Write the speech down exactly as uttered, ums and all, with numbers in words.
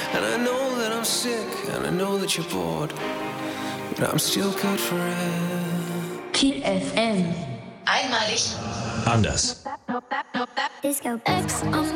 And I know that I'm sick, and I know that you're bored, but I'm still good for it. Kiel F M. Einmalig. Anders. Disco X on